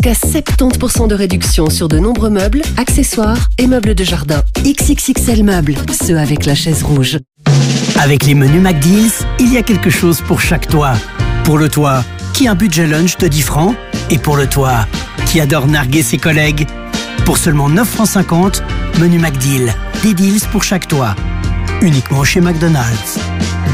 jusqu'à 70% de réduction sur de nombreux meubles, accessoires et meubles de jardin. XXXL Meubles, ceux avec la chaise rouge. Avec les menus McDeals, il y a quelque chose pour chaque toit. Pour le toit qui a un budget lunch de 10 francs et pour le toit qui adore narguer ses collègues. Pour seulement 9,50 francs, menu McDeal. Des deals pour chaque toit. Uniquement chez McDonald's.